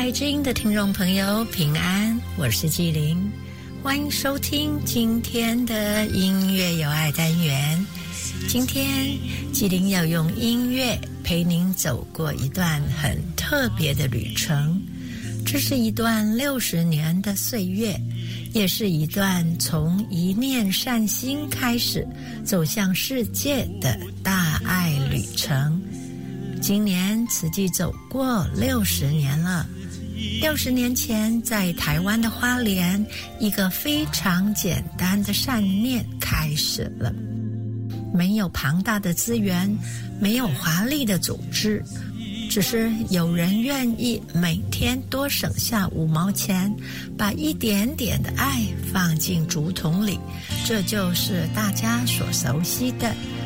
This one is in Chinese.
爱之音的听众朋友平安，我是纪灵，欢迎收听今天的音乐有爱单元。今天纪灵要用音乐陪您走过一段很特别的旅程，这是一段60年的岁月，也是一段从一念善心开始走向世界的大爱旅程。今年慈济走过60年了。60年前，在台湾的花莲，一个非常简单的善念开始了。没有庞大的资源，没有华丽的组织，只是有人愿意每天多省下5毛钱，把一点点的爱放进竹筒里，这就是大家所熟悉的